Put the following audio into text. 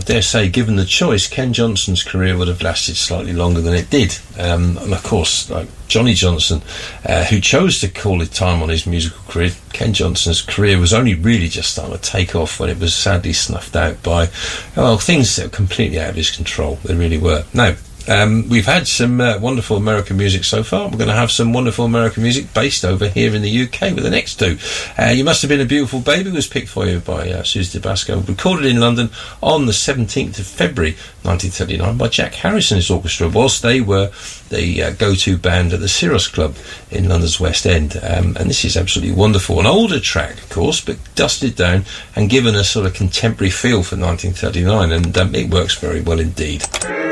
dare say, given the choice, Ken Johnson's career would have lasted slightly longer than it did. And of course, like Johnny Johnson, who chose to call it time on his musical career, Ken Johnson's career was only really just starting to take off when it was sadly snuffed out by, well, things that were completely out of his control. They really were. Now, we've had some wonderful American music so far. We're going to have some wonderful American music based over here in the UK with the next two. You Must Have Been a Beautiful Baby was picked for you by Susie Tabasco, recorded in London on the 17th of February 1939 by Jack Harrison's orchestra, whilst they were the go-to band at the Syros Club in London's West End. And this is absolutely wonderful. An older track, of course, but dusted down and given a sort of contemporary feel for 1939, and it works very well indeed.